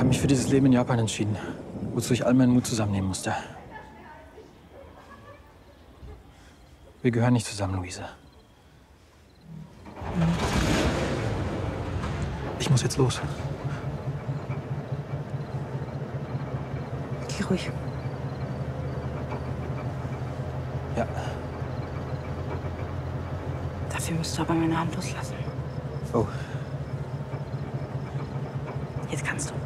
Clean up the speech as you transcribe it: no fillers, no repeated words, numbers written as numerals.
habe mich für dieses Leben in Japan entschieden, wozu ich all meinen Mut zusammennehmen musste. Wir gehören nicht zusammen, Luise. Ich muss jetzt los. Geh ruhig. Ja. Dafür musst du aber meine Hand loslassen. Oh. Jetzt kannst du.